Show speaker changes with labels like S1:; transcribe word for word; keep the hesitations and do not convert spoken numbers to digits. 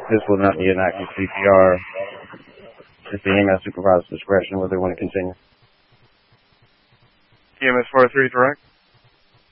S1: This will not be an active C P R. It's the E M S supervisor's discretion whether they want to continue.
S2: E M S four oh three, direct.